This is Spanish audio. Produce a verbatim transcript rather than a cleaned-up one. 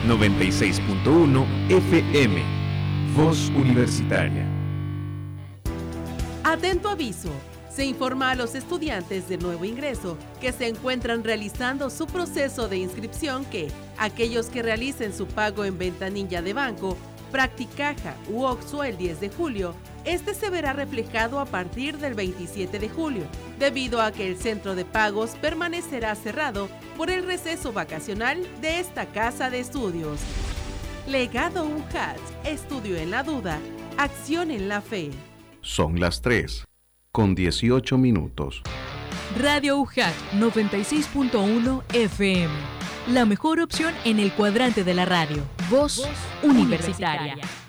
noventa y seis punto uno F M. Voz Universitaria. Atento aviso. Se informa a los estudiantes de nuevo ingreso que se encuentran realizando su proceso de inscripción que aquellos que realicen su pago en ventanilla de banco, Practicaja u OXXO el diez de julio, este se verá reflejado a partir del veintisiete de julio, debido a que el centro de pagos permanecerá cerrado por el receso vacacional de esta casa de estudios. Legado U J A T, estudio en la duda, acción en la fe. Son las tres, con dieciocho minutos. Radio U J A T noventa y seis punto uno F M. La mejor opción en el cuadrante de la radio. Voz, Voz Universitaria. Universitaria.